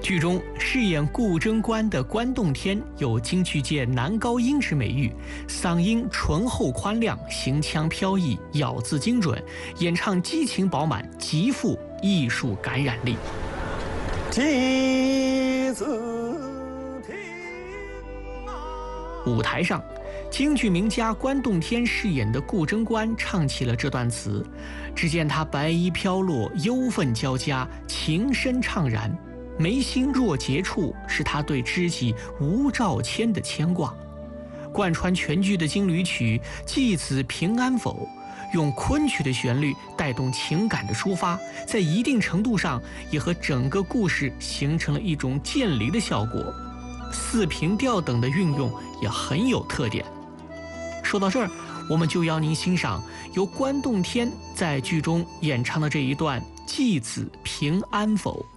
剧中饰演顾贞观的关栋天有京剧界男高音之美誉，嗓音醇厚宽亮，行腔飘逸，咬字精准，演唱激情饱满，极富艺术感染力。 妻子听舞台上，京剧名家关栋天饰演的顾贞观唱起了这段词。只见他白衣飘落，忧愤交加，情深怅然，眉心若结处，是他对知己吴兆谦的牵挂。贯穿全剧的金缕曲《继子平安否》，用昆曲的旋律带动情感的抒发，在一定程度上也和整个故事形成了一种渐离的效果。四平调等的运用也很有特点。说到这儿，我们就邀您欣赏由关栋天在剧中演唱的这一段《继子平安否》。